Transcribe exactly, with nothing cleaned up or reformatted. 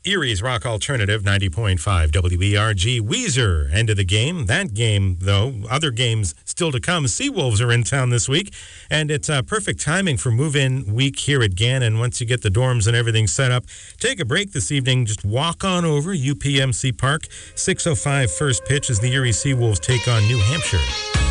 Erie's Rock Alternative, ninety point five W E R G. Weezer, end of the game. That game, though, other games still to come. Seawolves are in town this week, and it's uh, perfect timing for move-in week here at Gannon. Once you get the dorms and everything set up, take a break this evening. Just walk on over U P M C Park. six oh five first pitch as the Erie Seawolves take on New Hampshire.